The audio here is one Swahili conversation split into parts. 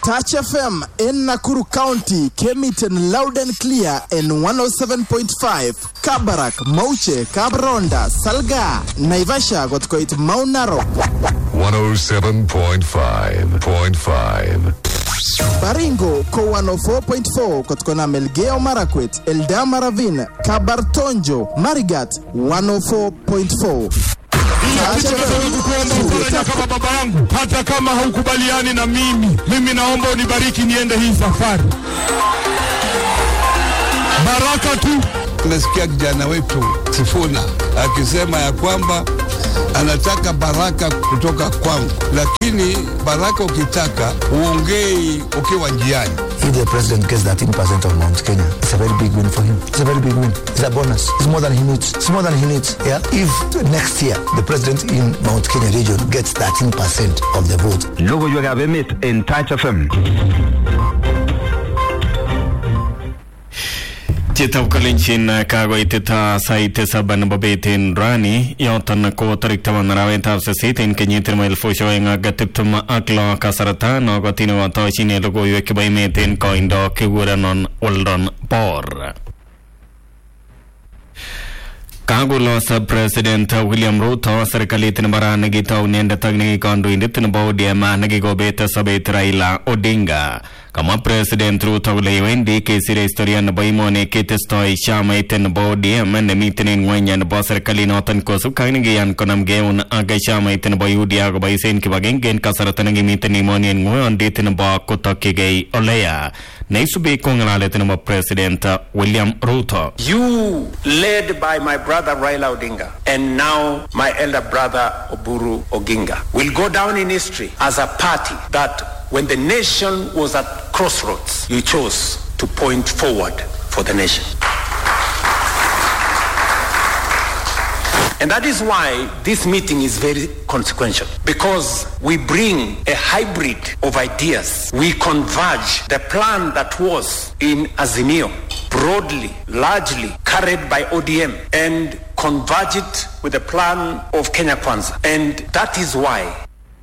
Touch FM in Nakuru County came it in loud and clear in 107.5. Kabarak, Mauche, Kabronda, Salga, Naivasha got quite Mount Narok. 107.5. Baringo ko 104.4 kotkona Melgeo Marakwet, Eldama Ravine, Kabartonjo, Marigat 104.4. Kama baba yangu, hata kama haukubaliani na mimi naomba unibariki niende hii safari. Baraka tu. Tumesikia kijana wetu Sifuna akisema ya kwamba anataka baraka kutoka kwangu, lakini baraka ukitaka uongei ukiwa njiani. If the president gets 13% of Mount Kenya, it's a very big win for him. It's a very big win. It's a bonus. It's more than he needs. It's more than he needs. Yeah. If next year the president in Mount Kenya region gets 13% of the vote. Logo you have met in Touch FM. Chitau Kalinchin Kago Itita Saite Saban Babetin Rani Yotan Ko Tariktavan Raventa Seat in Kenyitan Mail for showing a Gatiptum Akla Kasaratan or Gotino Toshine Logo Yukibai Metin Coindo Kiguran Oldon Por. Kagulo President William Ruto serikali tinabara nagita unenda tagni kandu inditin bodi ama nagigo beta sabet Raila Odinga kama President Ruto lewendi kesire historia na baimone ketestoi shama iten bodi ama nemitin ngwenya na ba serikali notan ko sukani yan konam geun aga shama iten bayudi aga baisen ki bagengen kasaratan ngimitin imoni ngwan ditin ba kotokigei oleya naisubi kongalaletin ba President William Ruto. You led by my brother Raila Odinga and now my elder brother Oburu Oginga will go down in history as a party that when the nation was at crossroads, you chose to point forward for the nation. And that is why this meeting is very consequential, because we bring a hybrid of ideas. We converge the plan that was in Azimio, broadly, largely carried by ODM, and converge it with the plan of Kenya Kwanza. And that is why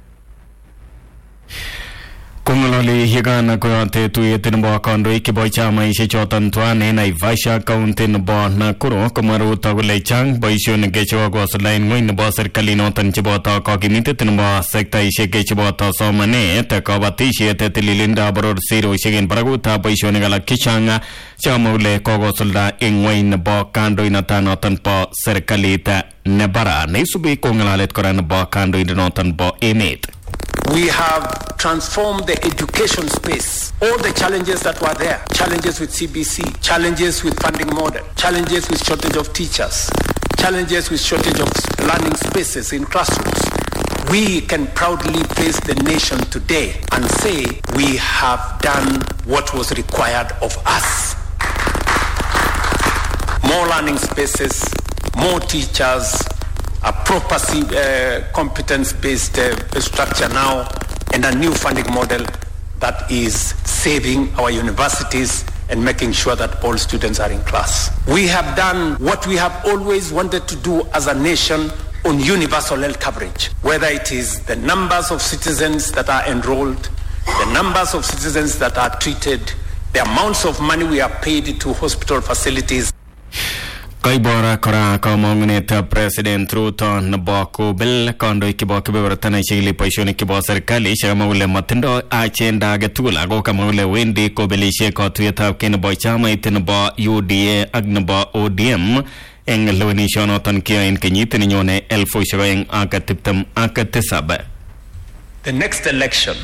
Kumuloli higana kuyote tuyetin bo kondo ikiboy chama ishi chotan tuane Naivasha County bo Nakuru kumaru tagule chang boishon gecho gosulain ngoin bo serikali notan chibota kokimitetin bo sekta ishi gechibota somane tekabatishi tetililinda boror siro ishigin paraguta boishon gala kichanga chamule kogosulda ingwain bo kando inatanotan po serikali ta nebara naisubi kongalalet koran bo kando inanotan bo emet. We have transformed the education space. All the challenges that were there, challenges with CBC, challenges with funding model, challenges with shortage of teachers, challenges with shortage of learning spaces in classrooms. We can proudly face the nation today and say we have done what was required of us. More learning spaces, more teachers, a proper competence-based structure now, and a new funding model that is saving our universities and making sure that all students are in class. We have done what we have always wanted to do as a nation on universal health coverage, whether it is the numbers of citizens that are enrolled, the numbers of citizens that are treated, the amounts of money we are paid to hospital facilities. Kaibora kora kamongneta President Ruto nabako bel kondo ikiboko bebertana shigli paishoni kibo serikali shagamule matindo achenda getula go kamule wendi ko belishe ko tuyeta ken boy chama itinba UDA agnaba ODM engloni shono tankia in kenyitini nyone elfo shagaeng akatiptam akatisaba. The next election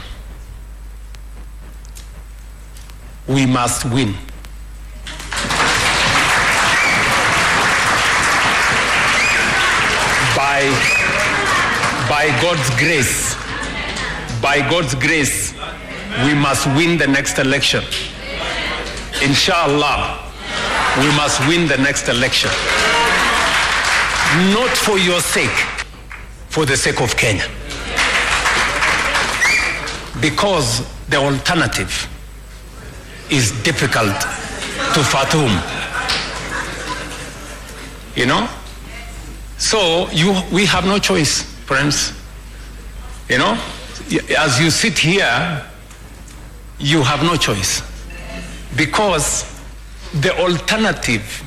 we must win. By God's grace, we must win the next election. Inshallah, we must win the next election. Not for your sake, for the sake of Kenya. Because the alternative is difficult to fathom. You know? So we have no choice, friends. You know, as you sit here, you have no choice, because the alternative,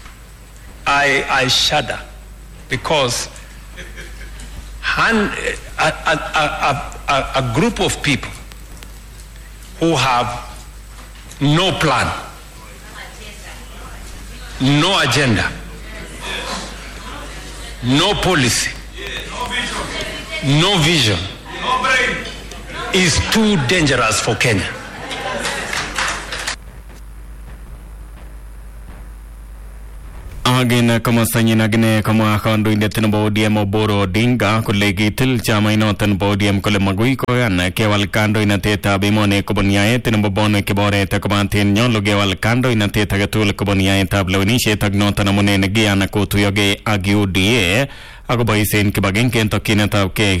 I shudder, because a group of people who have no plan, no agenda, no policy, no vision, is too dangerous for Kenya. Agin kama sanyina gine kama kandoindet nebo ODM Oburu Odinga kole kitil chamainoton bo ODM kole magui koyan kewal kandoinatetab emoni kobun yaet nebo bonwek kiboret kobaten nyolu kewal kandoinatet age tugul kobun yaetab lewenisiet ak noton amune nekiyan kotuyoge ak UDA akoboisien kibagenge en tokyinetab kei